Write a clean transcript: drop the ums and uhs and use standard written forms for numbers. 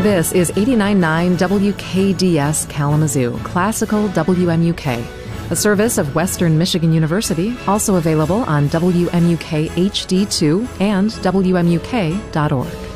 This is 89.9 WKDS Kalamazoo, Classical WMUK, a service of Western Michigan University, also available on WMUK HD2 and WMUK.org.